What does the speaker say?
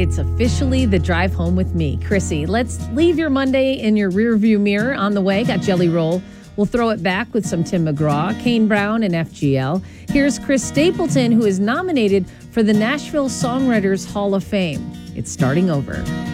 It's officially the drive home with me, Chrissy. Let's leave your Monday in your rearview mirror. On the way, got Jelly Roll. We'll throw it back with some Tim McGraw, Kane Brown, and FGL. Here's Chris Stapleton, who is nominated for the Nashville Songwriters Hall of Fame. It's starting over.